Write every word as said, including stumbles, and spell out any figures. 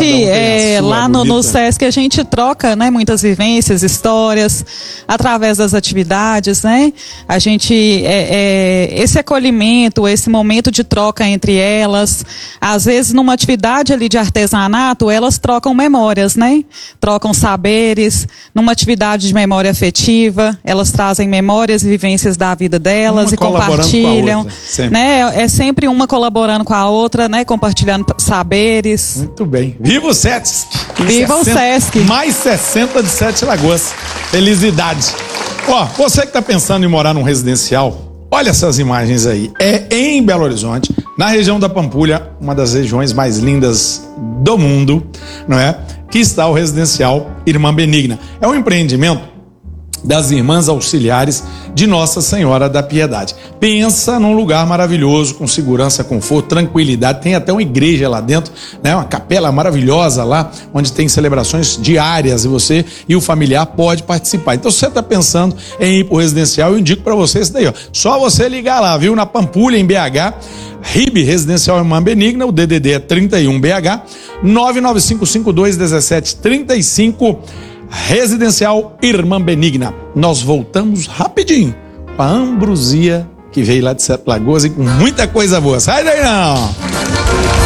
um é, lá no, no Sesc a gente troca, né, muitas vivências, histórias, através das atividades, né? A gente, é, é, esse acolhimento, esse momento de troca entre elas, às vezes numa atividade ali de artesanato, elas trocam memórias, né? Trocam saberes, numa atividade de memória afetiva, elas trazem memórias e vivências da vida delas uma e compartilham, né? É sempre uma colaborando com a outra, né? Compartilhando saberes. Muito bem. Viva o Sesc! Viva o Sesc! Mais sessenta de Sete Lagoas. Felicidade! Ó, você que está pensando em morar num residencial, olha essas imagens aí. É em Belo Horizonte, na região da Pampulha, uma das regiões mais lindas do mundo, não é? Que está o residencial Irmã Benigna. É um empreendimento das Irmãs Auxiliares de Nossa Senhora da Piedade. Pensa num lugar maravilhoso, com segurança, conforto, tranquilidade. Tem até uma igreja lá dentro, né? Uma capela maravilhosa lá, onde tem celebrações diárias e você e o familiar pode participar. Então, se você está pensando em ir para o residencial, eu indico para você isso daí, ó. Só você ligar lá, viu? Na Pampulha, em B H, R I B, Residencial Irmã Benigna, o D D D é trinta e um B H, nove nove cinco cinco dois um sete três cinco, Residencial Irmã Benigna. Nós voltamos rapidinho com a Ambrosia, que veio lá de Sete Lagoas e com muita coisa boa. Sai daí não!